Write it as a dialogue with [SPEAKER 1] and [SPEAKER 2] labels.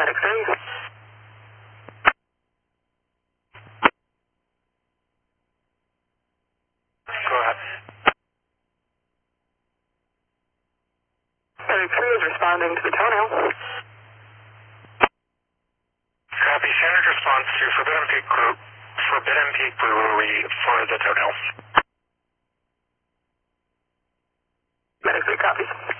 [SPEAKER 1] Medic 3.
[SPEAKER 2] Go ahead.
[SPEAKER 1] Medic 3 is responding to the toenail.
[SPEAKER 2] Copy. Standard response to Forbidden Peak Brewery for the toenails.
[SPEAKER 1] Medic 3 copies.